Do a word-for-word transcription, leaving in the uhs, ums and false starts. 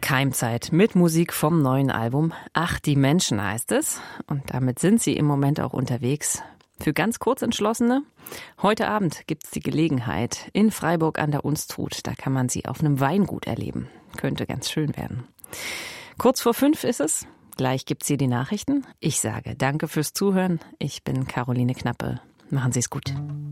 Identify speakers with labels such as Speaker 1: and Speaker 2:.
Speaker 1: Keimzeit mit Musik vom neuen Album. Ach, die Menschen heißt es. Und damit sind sie im Moment auch unterwegs. Für ganz Kurzentschlossene. Heute Abend gibt's die Gelegenheit in Freiburg an der Unstrut. Da kann man sie auf einem Weingut erleben. Könnte ganz schön werden. Kurz vor fünf ist es. Gleich gibt's hier die Nachrichten. Ich sage danke fürs Zuhören. Ich bin Caroline Knappe. Machen Sie es gut.